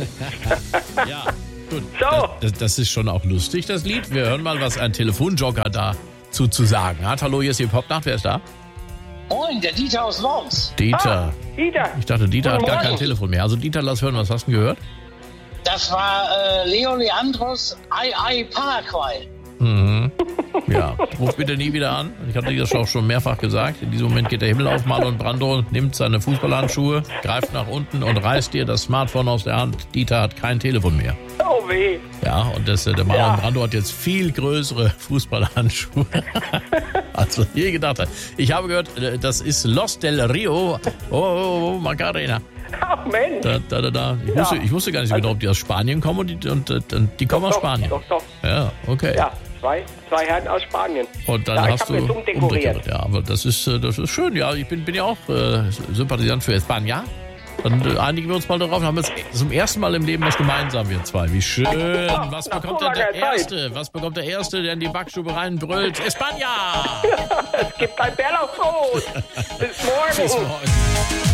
Ja, gut. So. Das ist schon auch lustig, das Lied. Wir hören mal, was ein Telefonjoker dazu zu sagen hat. Hallo, hier ist die Popnacht. Wer ist da? Moin, der Dieter aus Worms. Dieter. Dieter. Ich dachte, Dieter hat Guten gar kein Morgen. Telefon mehr. Also Dieter, lass hören, was hast du denn gehört? Das war Leo Leandros Ai Paraguay. Mhm. Ja, ruf bitte nie wieder an. Ich hatte das auch schon mehrfach gesagt. In diesem Moment geht der Himmel auf. Marlon Brando nimmt seine Fußballhandschuhe, greift nach unten und reißt dir das Smartphone aus der Hand. Dieter hat kein Telefon mehr. Oh weh. Ja, und der Marlon Ja. Brando hat jetzt viel größere Fußballhandschuhe, als er je gedacht hat. Ich habe gehört, das ist Los del Rio. Oh, Macarena. Ach Mensch. Da. Ich wusste gar nicht so genau, ob die aus Spanien kommen und die kommen aus Doch, Spanien. Doch. Ja, okay. Ja, zwei Herren aus Spanien. Und dann Ja, ich hast hab du jetzt umdekoriert. Ja, aber das ist schön. Ja, ich bin ja auch Sympathisant für España. Dann einigen wir uns mal darauf. Haben wir zum ersten Mal im Leben was gemeinsam, wir zwei. Wie schön. Was nach bekommt so denn der langer Zeit. Erste? Was bekommt der Erste, der in die Backstube reinbrüllt? España! Es gibt ein Bärlauchbrot. Bis morgen. Bis morgen.